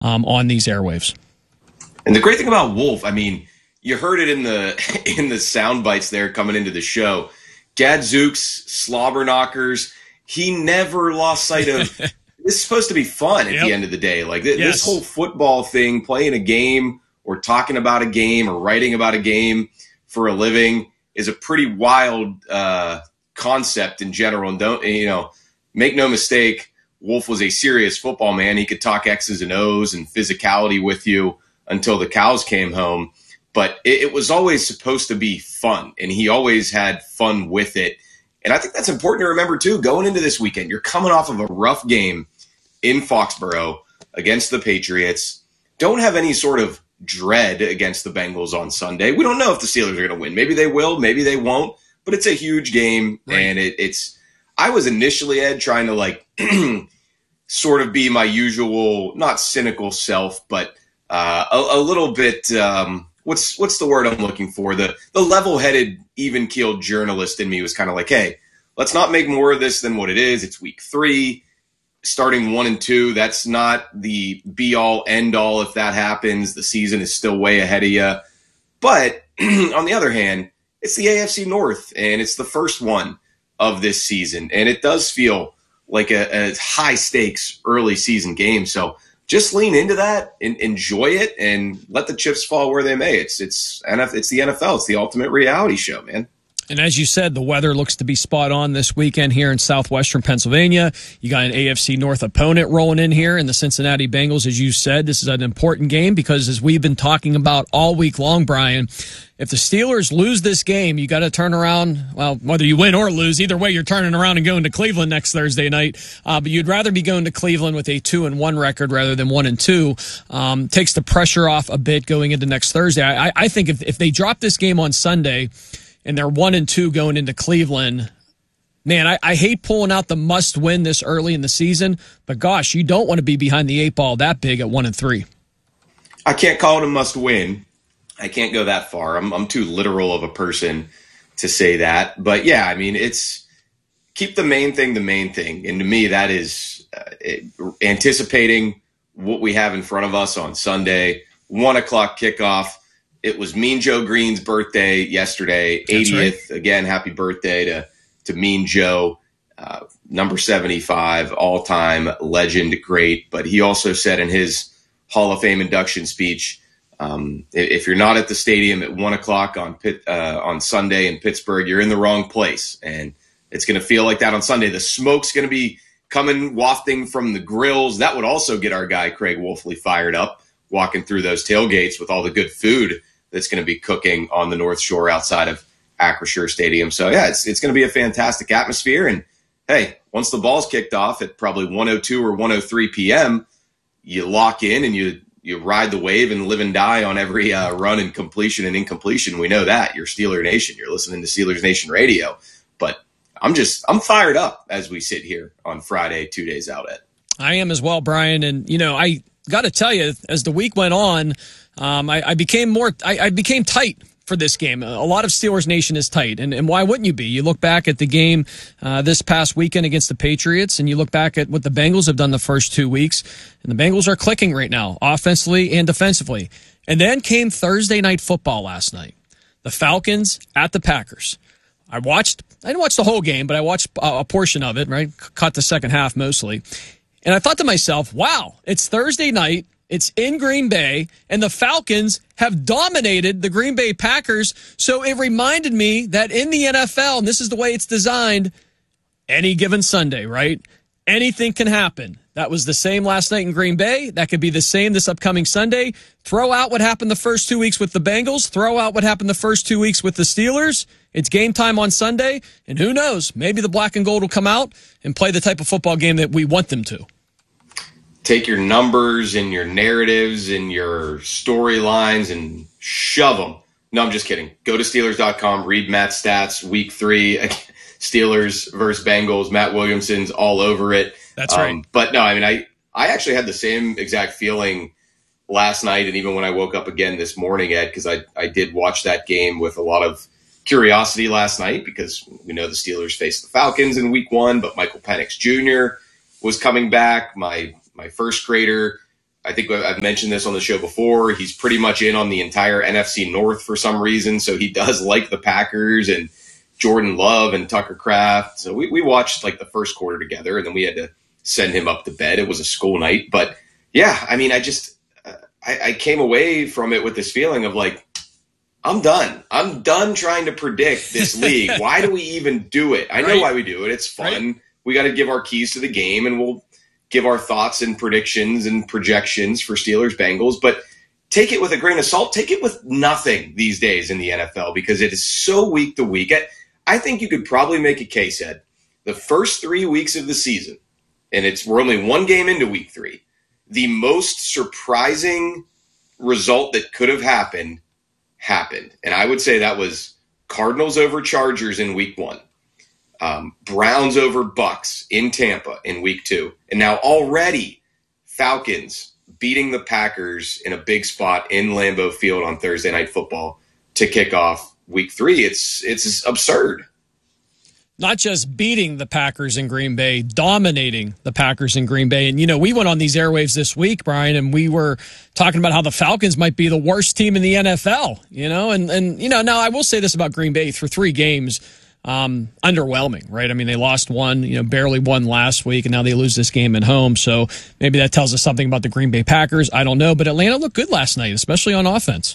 on these airwaves. And the great thing about Wolf, I mean, you heard it in the sound bites there coming into the show. Gadzooks, slobber knockers. He never lost sight of this is supposed to be fun at the end of the day. Like this whole football thing, playing a game or talking about a game or writing about a game for a living is a pretty wild concept in general. And don't, make no mistake, Wolf was a serious football man. He could talk X's and O's and physicality with you until the cows came home. But it was always supposed to be fun, and he always had fun with it. And I think that's important to remember, too, going into this weekend. You're coming off of a rough game in Foxborough against the Patriots. Don't have any sort of dread against the Bengals on Sunday. We don't know if the Steelers are going to win. Maybe they will, maybe they won't. But it's a huge game, and it's – I was initially, Ed, trying to, sort of be my usual, not cynical self, but a little bit what's the word I'm looking for? The level-headed, even-keeled journalist in me was kind of like, hey, let's not make more of this than what it is. It's week 3, starting 1-2. That's not the be-all, end-all if that happens. The season is still way ahead of you. But on the other hand, it's the AFC North, and it's the first one of this season. And it does feel like a high-stakes early season game. So just lean into that and enjoy it and let the chips fall where they may. It's the NFL. It's the ultimate reality show, man. And as you said, the weather looks to be spot on this weekend here in southwestern Pennsylvania. You got an AFC North opponent rolling in here in the Cincinnati Bengals. As you said, this is an important game because as we've been talking about all week long, Brian, if the Steelers lose this game, you got to turn around. Well, whether you win or lose, either way, you're turning around and going to Cleveland next Thursday night. But you'd rather be going to Cleveland with a 2-1 record rather than 1-2. Takes the pressure off a bit going into next Thursday. I think if they drop this game on Sunday and they're 1-2 going into Cleveland, man, I hate pulling out the must win this early in the season. But gosh, you don't want to be behind the 8 ball that big at 1-3. I can't call it a must win. I can't go that far. I'm too literal of a person to say that. But yeah, I mean, it's keep the main thing the main thing. And to me, that is anticipating what we have in front of us on Sunday, 1:00 kickoff. It was Mean Joe Green's birthday yesterday, 80th. Right. Again, happy birthday to Mean Joe, number 75, all-time legend, great. But he also said in his Hall of Fame induction speech, if you're not at the stadium at 1:00 on Sunday in Pittsburgh, you're in the wrong place. And it's going to feel like that on Sunday. The smoke's going to be coming, wafting from the grills. That would also get our guy Craig Wolfley fired up, walking through those tailgates with all the good food that's going to be cooking on the North Shore outside of Acrisure Stadium. So, yeah, it's going to be a fantastic atmosphere. And, hey, once the ball's kicked off at probably 1:02 or 1:03 p.m., you lock in and you ride the wave and live and die on every run and completion and incompletion. We know that. You're Steeler Nation. You're listening to Steelers Nation Radio. But I'm fired up as we sit here on Friday, 2 days out. Ed. I am as well, Brian. And, I got to tell you, as the week went on, I became tight for this game. A lot of Steelers Nation is tight, and why wouldn't you be? You look back at the game this past weekend against the Patriots, and you look back at what the Bengals have done the first 2 weeks, and the Bengals are clicking right now, offensively and defensively. And then came Thursday Night Football last night. The Falcons at the Packers. I didn't watch the whole game, but I watched a portion of it, right? Caught the second half mostly. And I thought to myself, wow, it's Thursday night. It's in Green Bay, and the Falcons have dominated the Green Bay Packers. So it reminded me that in the NFL, and this is the way it's designed, any given Sunday, right? Anything can happen. That was the same last night in Green Bay. That could be the same this upcoming Sunday. Throw out what happened the first 2 weeks with the Bengals. Throw out what happened the first 2 weeks with the Steelers. It's game time on Sunday, and who knows? Maybe the black and gold will come out and play the type of football game that we want them to. Take your numbers and your narratives and your storylines and shove them. No, I'm just kidding. Go to Steelers.com, read Matt's stats, week 3, Steelers versus Bengals. Matt Williamson's all over it. That's right. But no, I mean, I actually had the same exact feeling last night and even when I woke up again this morning, Ed, because I did watch that game with a lot of curiosity last night because we know the Steelers faced the Falcons in week 1, but Michael Penix Jr. was coming back. My first grader I think I've mentioned this on the show before. He's pretty much in on the entire NFC North for some reason. So he does like the Packers and Jordan Love and Tucker Kraft. So we watched like the first quarter together, and then we had to send him up to bed. It was a school night. But yeah, I mean, I came away from it with this feeling of like, I'm done. I'm done trying to predict this league. Why do we even do it? I know why we do it. It's fun. Right. We got to give our keys to the game, and we'll give our thoughts and predictions and projections for Steelers Bengals. But take it with a grain of salt. Take it with nothing these days in the NFL because it is so week to week. I think you could probably make a case, Ed, the first 3 weeks of the season, and we're only one game into week 3, the most surprising result that could have happened. And I would say that was Cardinals over Chargers in week 1. Browns over Bucks in Tampa in week 2. And now already Falcons beating the Packers in a big spot in Lambeau Field on Thursday Night Football to kick off week 3. It's absurd. Not just beating the Packers in Green Bay, dominating the Packers in Green Bay. And, we went on these airwaves this week, Brian, and we were talking about how the Falcons might be the worst team in the NFL, and now I will say this about Green Bay through 3 games, underwhelming, right? I mean, they lost one, barely won last week, and now they lose this game at home. So maybe that tells us something about the Green Bay Packers. I don't know, but Atlanta looked good last night, especially on offense.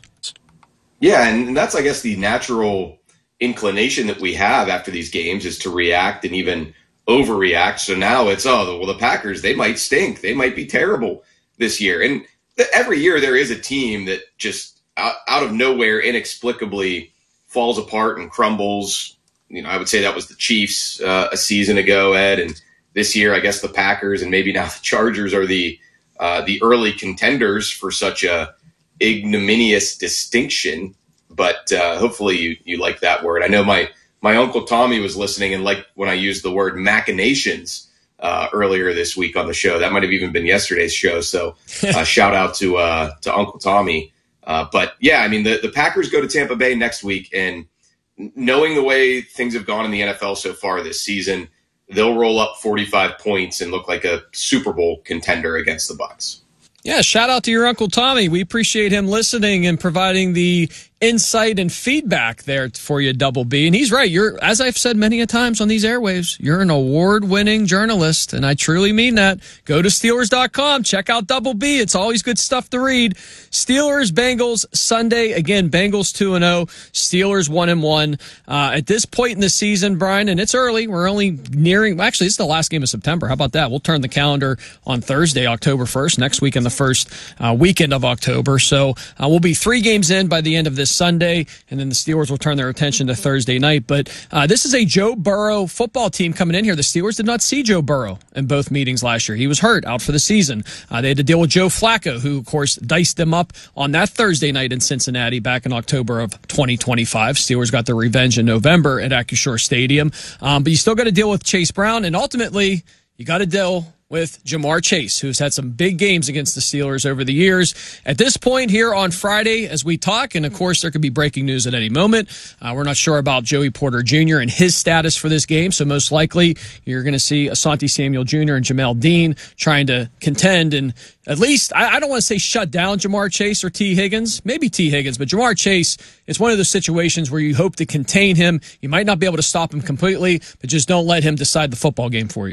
Yeah, and that's, I guess, the natural inclination that we have after these games is to react and even overreact. So now it's, the Packers, they might stink. They might be terrible this year. And every year there is a team that just out of nowhere inexplicably falls apart and crumbles. I would say that was the Chiefs a season ago, Ed. And this year, I guess the Packers and maybe now the Chargers are the early contenders for such a ignominious distinction. But hopefully you like that word. I know my Uncle Tommy was listening and liked when I used the word machinations earlier this week on the show. That might have even been yesterday's show. So shout out to Uncle Tommy. But yeah, I mean, the Packers go to Tampa Bay next week, and knowing the way things have gone in the NFL so far this season, they'll roll up 45 points and look like a Super Bowl contender against the Bucs. Yeah, shout out to your Uncle Tommy. We appreciate him listening and providing the insight and feedback there for you, Double B. And he's right. As I've said many a times on these airwaves, you're an award-winning journalist, and I truly mean that. Go to Steelers.com. Check out Double B. It's always good stuff to read. Steelers, Bengals, Sunday. Again, Bengals 2-0, Steelers 1-1. At this point in the season, Brian, and it's early. We're only nearing, actually, it's the last game of September. How about that? We'll turn the calendar on Thursday, October 1st, next week in the first weekend of October. So we'll be 3 games in by the end of this Sunday, and then the Steelers will turn their attention to Thursday night. But this is a Joe Burrow football team coming in here. The Steelers did not see Joe Burrow in both meetings last year. He was hurt, out for the season. They had to deal with Joe Flacco, who, of course, diced them up on that Thursday night in Cincinnati back in October of 2025. Steelers got their revenge in November at Acrisure Stadium. But you still got to deal with Chase Brown, and ultimately, you got to deal with Jamar Chase, who's had some big games against the Steelers over the years. At this point here on Friday as we talk, and of course there could be breaking news at any moment, we're not sure about Joey Porter Jr. and his status for this game, so most likely you're going to see Asante Samuel Jr. and Jamel Dean trying to contend and at least, I don't want to say shut down Jamar Chase or T. Higgins, maybe T. Higgins, but Jamar Chase, it's one of those situations where you hope to contain him. You might not be able to stop him completely, but just don't let him decide the football game for you.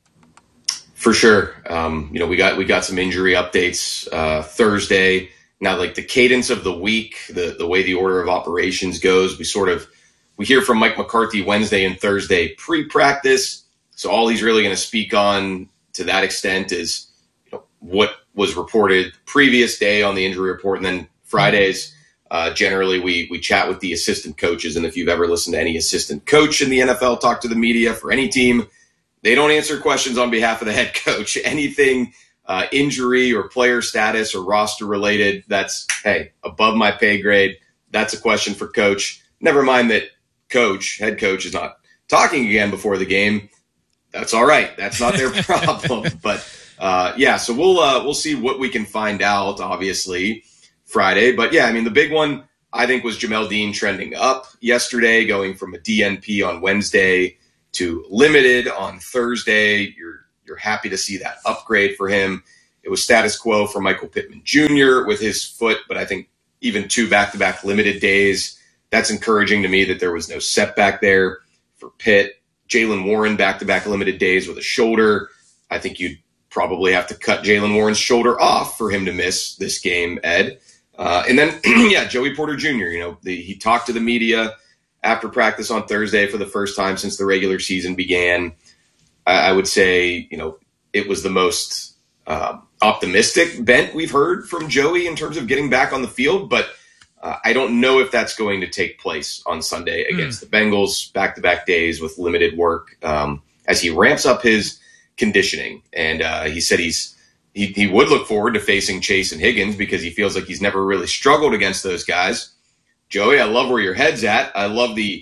For sure. We got some injury updates Thursday. Now, like the cadence of the week, the way the order of operations goes, we hear from Mike McCarthy Wednesday and Thursday pre-practice. So all he's really going to speak on to that extent is what was reported previous day on the injury report. And then Fridays, generally we chat with the assistant coaches. And if you've ever listened to any assistant coach in the NFL talk to the media for any team, they don't answer questions on behalf of the head coach. Anything injury or player status or roster related, that's, hey, above my pay grade. That's a question for coach. Never mind that head coach is not talking again before the game. That's all right. That's not their problem. But so we'll see what we can find out, obviously, Friday. But yeah, I mean, the big one I think was Jamel Dean trending up yesterday, going from a DNP on Wednesday to limited on Thursday. You're happy to see that upgrade for him. It was status quo for Michael Pittman Jr. with his foot, but I think even 2 back-to-back limited days, that's encouraging to me that there was no setback there for Pitt. Jaylen Warren, back-to-back limited days with a shoulder. I think you'd probably have to cut Jaylen Warren's shoulder off for him to miss this game, Ed. And then, Joey Porter Jr., he talked to the media after practice on Thursday for the first time since the regular season began. I would say, it was the most optimistic bent we've heard from Joey in terms of getting back on the field, but I don't know if that's going to take place on Sunday against the Bengals, back-to-back days with limited work as he ramps up his conditioning. And he said he would look forward to facing Chase and Higgins because he feels like he's never really struggled against those guys. Joey, I love where your head's at. I love the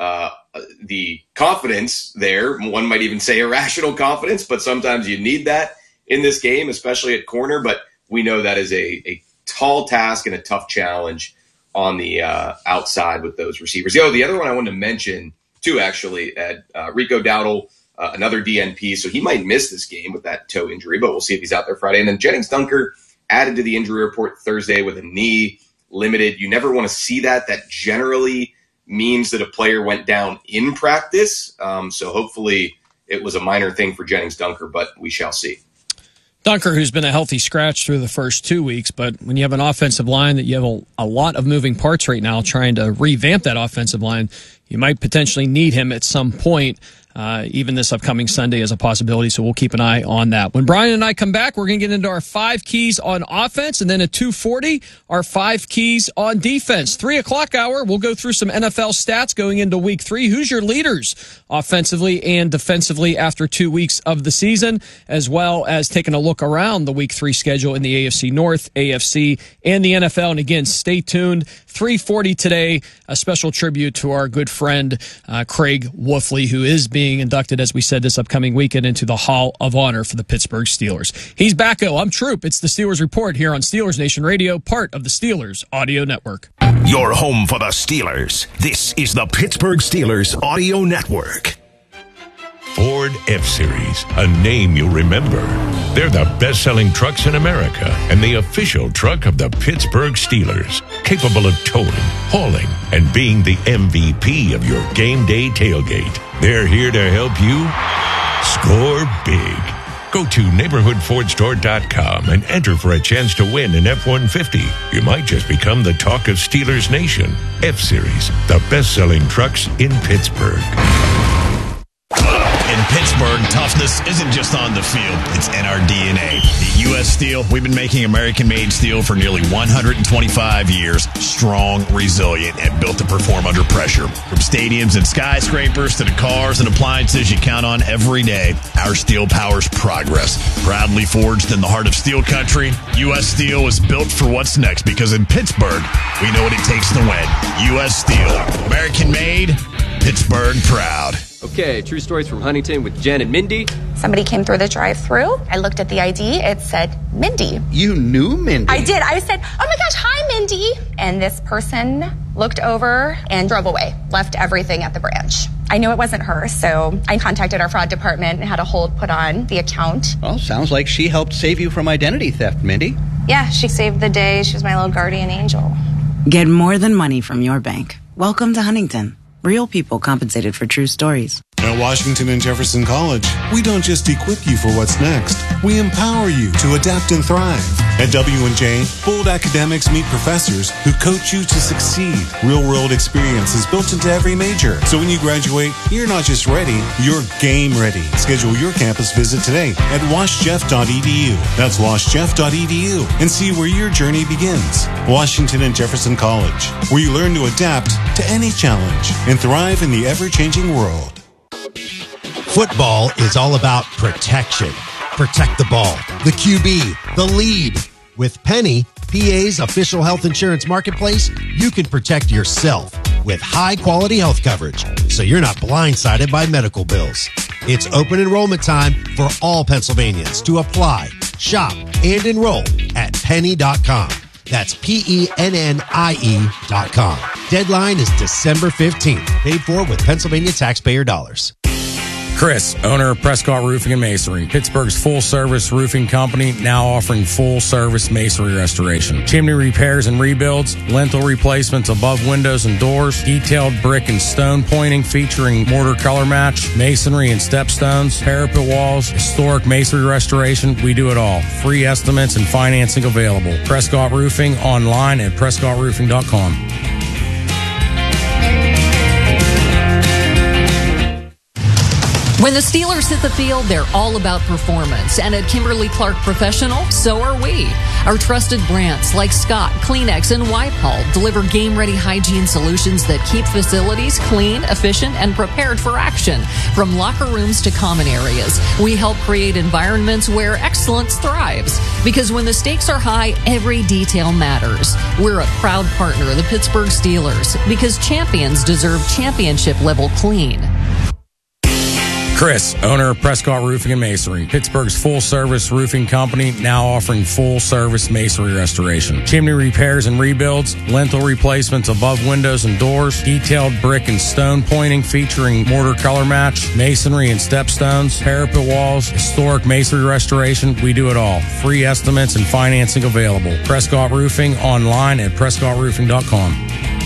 confidence there. One might even say irrational confidence, but sometimes you need that in this game, especially at corner. But we know that is a tall task and a tough challenge on the outside with those receivers. The other one I wanted to mention too, actually, Ed, Rico Dowdle, another DNP, so he might miss this game with that toe injury, but we'll see if he's out there Friday. And then Jennings Dunker added to the injury report Thursday with a knee limited. You never want to see that. That generally means that a player went down in practice. So hopefully it was a minor thing for Jennings Dunker, but we shall see. Dunker, who's been a healthy scratch through the first 2 weeks, but when you have an offensive line that you have a lot of moving parts right now trying to revamp that offensive line, you might potentially need him at some point. Even this upcoming Sunday is a possibility, so we'll keep an eye on that. When Brian and I come back, we're going to get into our 5 keys on offense, and then at 2:40, our 5 keys on defense. 3 o'clock hour, we'll go through some NFL stats going into Week 3. Who's your leaders offensively and defensively after 2 weeks of the season, as well as taking a look around the Week 3 schedule in the AFC North, AFC, and the NFL. And again, stay tuned. 3:40 today, a special tribute to our good friend Craig Wolfley, who is being inducted, as we said, this upcoming weekend into the Hall of Honor for the Pittsburgh Steelers. He's Backo. I'm Troop. It's the Steelers Report here on Steelers Nation Radio, part of the Steelers Audio Network. Your home for the Steelers. This is the Pittsburgh Steelers Audio Network. Ford F-Series, a name you'll remember. They're the best-selling trucks in America and the official truck of the Pittsburgh Steelers, capable of towing, hauling, and being the MVP of your game day tailgate. They're here to help you score big. Go to neighborhoodfordstore.com and enter for a chance to win an F-150. You might just become the talk of Steelers Nation. F-Series, the best-selling trucks in Pittsburgh. In Pittsburgh, toughness isn't just on the field, it's in our DNA. At U.S. Steel, we've been making American-made steel for nearly 125 years, strong, resilient, and built to perform under pressure. From stadiums and skyscrapers to the cars and appliances you count on every day, our steel powers progress. Proudly forged in the heart of steel country, U.S. Steel is built for what's next because in Pittsburgh, we know what it takes to win. U.S. Steel, American-made, Pittsburgh proud. Okay, true stories from Huntington with Jen and Mindy. Somebody came through the drive-thru. I looked at the ID. It said Mindy. You knew Mindy? I did. I said, oh my gosh, hi, Mindy. And this person looked over and drove away, left everything at the branch. I knew it wasn't her, so I contacted our fraud department and had a hold put on the account. Well, sounds like she helped save you from identity theft, Mindy. Yeah, she saved the day. She was my little guardian angel. Get more than money from your bank. Welcome to Huntington. Real people compensated for true stories. At Washington and Jefferson College, we don't just equip you for what's next. We empower you to adapt and thrive. At W&J, bold academics meet professors who coach you to succeed. Real-world experience is built into every major. So when you graduate, you're not just ready, you're game ready. Schedule your campus visit today at washjeff.edu. That's washjeff.edu and see where your journey begins. Washington and Jefferson College, where you learn to adapt to any challenge and thrive in the ever-changing world. Football is all about protection. Protect the ball, the QB, the lead. With Penny, PA's official health insurance marketplace, you can protect yourself with high-quality health coverage, so you're not blindsided by medical bills. It's open enrollment time for all Pennsylvanians to apply, shop, and enroll at penny.com. That's PENNIE.com. Deadline is December 15th. Paid for with Pennsylvania taxpayer dollars. Chris, owner of Prescott Roofing and Masonry, Pittsburgh's full-service roofing company, now offering full-service masonry restoration, chimney repairs and rebuilds, lintel replacements above windows and doors, detailed brick and stone pointing featuring mortar color match, masonry and stepstones, parapet walls, historic masonry restoration. We do it all. Free estimates and financing available. Prescott Roofing, online at prescottroofing.com. When the Steelers hit the field, they're all about performance. And at Kimberly-Clark Professional, so are we. Our trusted brands like Scott, Kleenex, and Wipe-All deliver game-ready hygiene solutions that keep facilities clean, efficient, and prepared for action. From locker rooms to common areas, we help create environments where excellence thrives. Because when the stakes are high, every detail matters. We're a proud partner of the Pittsburgh Steelers because champions deserve championship-level clean. Chris, owner of Prescott Roofing and Masonry, Pittsburgh's full-service roofing company, now offering full-service masonry restoration, chimney repairs and rebuilds, lintel replacements above windows and doors, detailed brick and stone pointing featuring mortar color match, masonry and stepstones, parapet walls, historic masonry restoration. We do it all. Free estimates and financing available. Prescott Roofing, online at prescottroofing.com.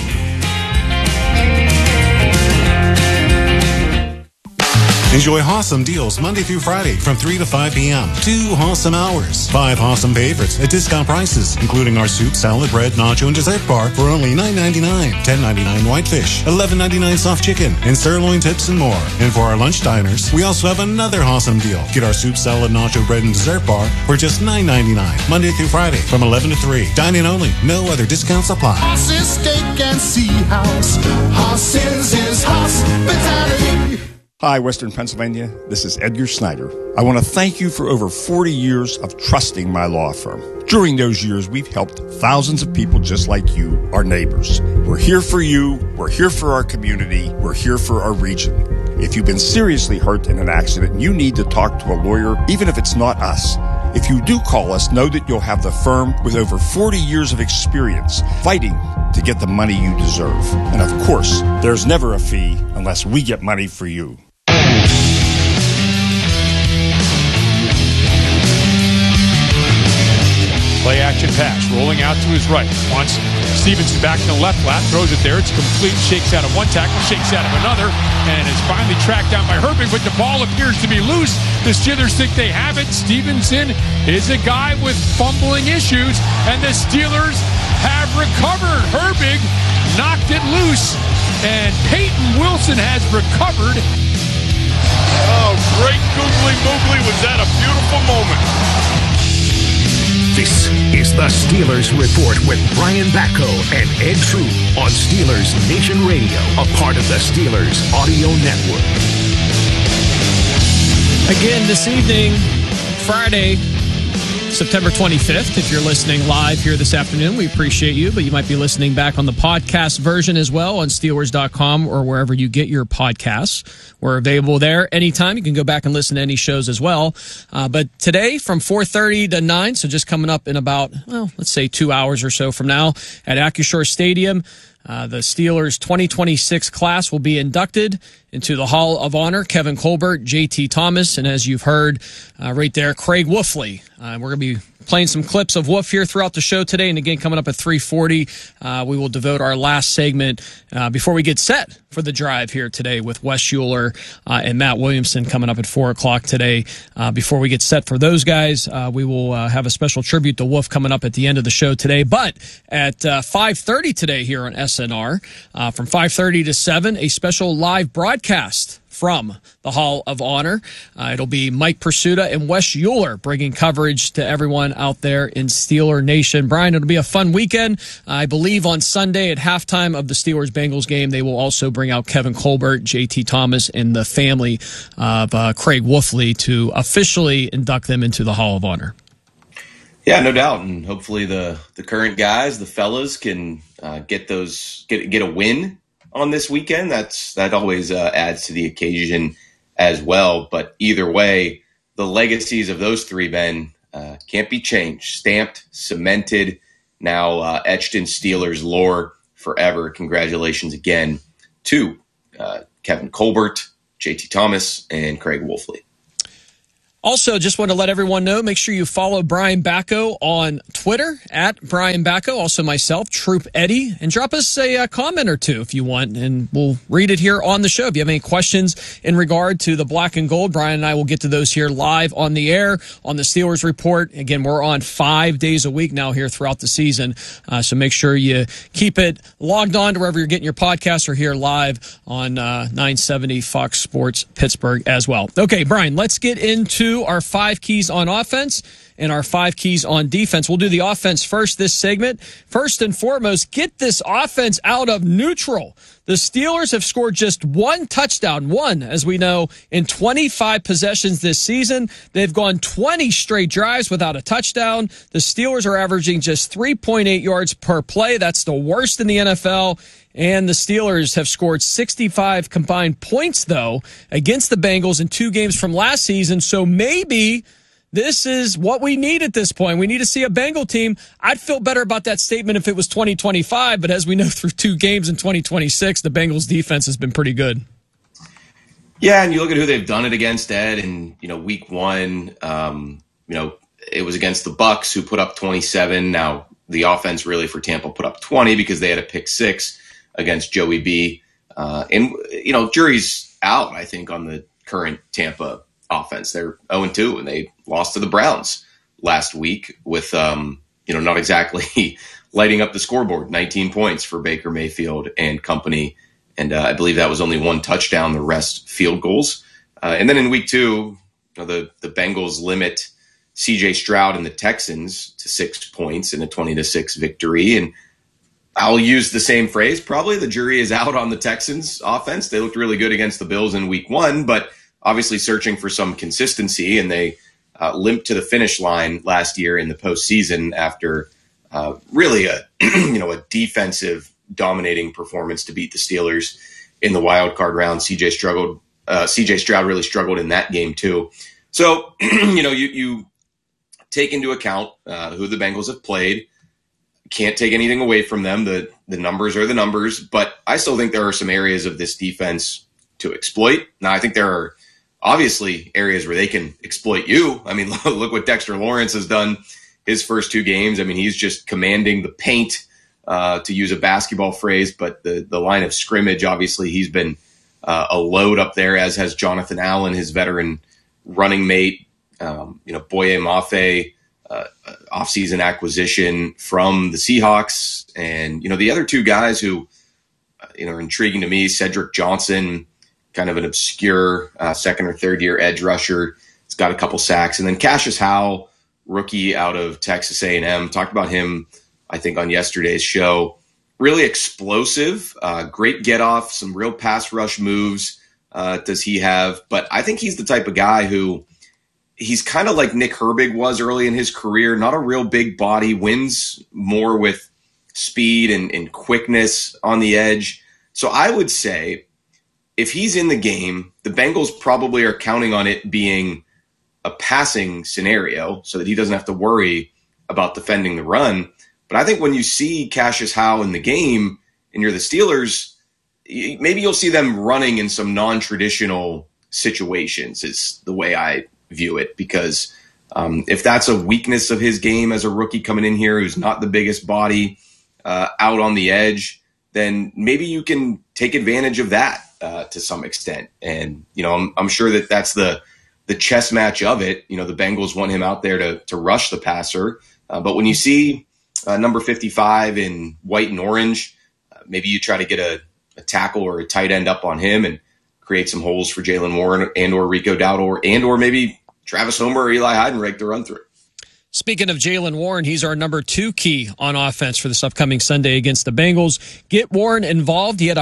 Enjoy awesome deals Monday through Friday from 3 to 5 p.m. 2 awesome hours. 5 awesome favorites at discount prices, including our soup, salad, bread, nacho, and dessert bar for only $9.99. $10.99 whitefish, $11.99 soft chicken, and sirloin tips and more. And for our lunch diners, we also have another awesome deal. Get our soup, salad, nacho, bread, and dessert bar for just $9.99. Monday through Friday from 11 to 3. Dine-in only. No other discounts apply. Horses, steak, and sea house. Horses is hospitality. Hi, Western Pennsylvania. This is Edgar Snyder. I want to thank you for over 40 years of trusting my law firm. During those years, we've helped thousands of people just like you, our neighbors. We're here for you. We're here for our community. We're here for our region. If you've been seriously hurt in an accident, you need to talk to a lawyer, even if it's not us. If you do call us, know that you'll have the firm with over 40 years of experience fighting to get the money you deserve. And of course, there's never a fee unless we get money for you. Play action pass, rolling out to his right. Wants Stevenson back in the left flat, throws it there. It's complete, shakes out of one tackle, shakes out of another, and is finally tracked down by Herbig, but the ball appears to be loose. The Steelers think they have it. Stevenson is a guy with fumbling issues, and the Steelers have recovered. Herbig knocked it loose, and Peyton Wilson has recovered. Oh, great googly moogly. Was that a beautiful moment? This is the Steelers Report with Brian Batko and Ed True on Steelers Nation Radio, a part of the Steelers Audio Network. Again, this evening, Friday, September 25th. If you're listening live here this afternoon, we appreciate you, but you might be listening back on the podcast version as well on Steelers.com or wherever you get your podcasts. We're available there anytime. You can go back and listen to any shows as well. But today from 4:30 to 9, so just coming up in about, well, let's say 2 hours or so from now at Accushore Stadium, the Steelers 2026 class will be inducted into the Hall of Honor. Kevin Colbert, J.T. Thomas, and as you've heard right there, Craig Wolfley. We're going to be playing some clips of Wolf here throughout the show today. And again, coming up at 3:40, we will devote our last segment before we get set for the drive here today with Wes Schuler and Matt Williamson coming up at 4 o'clock today. Before we get set for those guys, we will have a special tribute to Wolf coming up at the end of the show today. But at 5:30 today here on SNR, from 5:30 to 7, a special live broadcast from the Hall of Honor. It'll be Mike Pursuta and Wes Schuler bringing coverage to everyone out there in Steeler Nation. Brian, it'll be a fun weekend. I believe on Sunday at halftime of the Steelers-Bengals game, they will also bring out Kevin Colbert, J.T. Thomas, and the family of Craig Wolfley to officially induct them into the Hall of Honor. Yeah, no doubt. And hopefully the current guys, the fellas, can get a win on this weekend. That always adds to the occasion as well. But either way, the legacies of those three men can't be changed, stamped, cemented, now etched in Steelers lore forever. Congratulations again to Kevin Colbert, JT Thomas and Craig Wolfley. Also, just want to let everyone know, make sure you follow Brian Bacco on Twitter, at Brian Bacco, also myself, Troop Eddie, and drop us a comment or two if you want, and we'll read it here on the show. If you have any questions in regard to the black and gold, Brian and I will get to those here live on the air on the Steelers Report. Again, we're on 5 days a week now here throughout the season, so make sure you keep it logged on to wherever you're getting your podcasts or here live on 970 Fox Sports Pittsburgh as well. Okay, Brian, let's get into our 5 keys on offense and our 5 keys on defense. We'll do the offense first this segment. First and foremost, get this offense out of neutral. The Steelers have scored just 1 touchdown, as we know, in 25 possessions this season. They've gone 20 straight drives without a touchdown. The Steelers are averaging just 3.8 yards per play. That's the worst in the NFL. And the Steelers have scored 65 combined points, though, against the Bengals in 2 games from last season. So maybe this is what we need at this point. We need to see a Bengal team. I'd feel better about that statement if it was 2025, but as we know, through 2 games in 2026, the Bengals defense has been pretty good. Yeah, and you look at who they've done it against, Ed, and, week 1, it was against the Bucs, who put up 27. Now, the offense really for Tampa put up 20 because they had a pick 6 against Joey B. Jury's out, I think, on the current Tampa offense. They're 0-2, and they lost to the Browns last week with, not exactly lighting up the scoreboard. 19 points for Baker Mayfield and company. And I believe that was only 1 touchdown, the rest field goals. And then in week 2, the Bengals limit C.J. Stroud and the Texans to 6 points in a 20-6 victory. And I'll use the same phrase. Probably the jury is out on the Texans offense. They looked really good against the Bills in week 1, but obviously searching for some consistency, and they limped to the finish line last year in the postseason after really a defensive dominating performance to beat the Steelers in the wild card round. CJ Stroud really struggled in that game too. So, you take into account who the Bengals have played. Can't take anything away from them. The numbers are the numbers, but I still think there are some areas of this defense to exploit. Now, I think there are obviously areas where they can exploit you. I mean, look what Dexter Lawrence has done his first 2 games. I mean, he's just commanding the paint, to use a basketball phrase, but the line of scrimmage, obviously, he's been a load up there, as has Jonathan Allen, his veteran running mate. Boye Mafe, offseason acquisition from the Seahawks. And, the other 2 guys who, are intriguing to me, Cedric Johnson, kind of an obscure 2nd or 3rd year edge rusher. He's got a couple sacks. And then Cassius Howell, rookie out of Texas A&M. Talked about him, I think, on yesterday's show. Really explosive, great get off, some real pass rush moves does he have. But I think he's the type of guy who, he's kind of like Nick Herbig was early in his career, not a real big body, wins more with speed and quickness on the edge. So I would say if he's in the game, the Bengals probably are counting on it being a passing scenario so that he doesn't have to worry about defending the run. But I think when you see Cassius Howell in the game and you're the Steelers, maybe you'll see them running in some non-traditional situations is the way I view it, because if that's a weakness of his game as a rookie coming in here who's not the biggest body out on the edge, then maybe you can take advantage of that to some extent. And, I'm sure that that's the chess match of it. The Bengals want him out there to rush the passer. But when you see number 55 in white and orange, maybe you try to get a tackle or a tight end up on him and create some holes for Jaylen Warren and or Rico Dowdle or maybe Travis Homer or Eli Heidenreich to run through. Speaking of Jaylen Warren, he's our number 2 key on offense for this upcoming Sunday against the Bengals. Get Warren involved. He had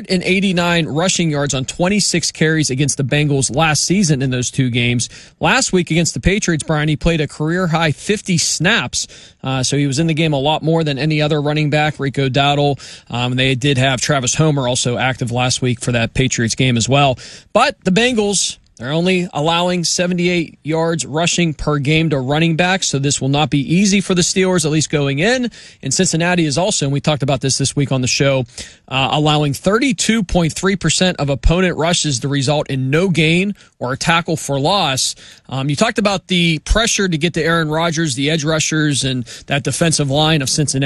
189 rushing yards on 26 carries against the Bengals last season in those 2 games. Last week against the Patriots, Brian, he played a career-high 50 snaps, so he was in the game a lot more than any other running back, Rico Dowdle. They did have Travis Homer also active last week for that Patriots game as well. But the Bengals They're only allowing 78 yards rushing per game to running backs, so this will not be easy for the Steelers, at least going in. And Cincinnati is also, and we talked about this week on the show, allowing 32.3% of opponent rushes to result in no gain or a tackle for loss. You talked about the pressure to get to Aaron Rodgers, the edge rushers, and that defensive line of Cincinnati.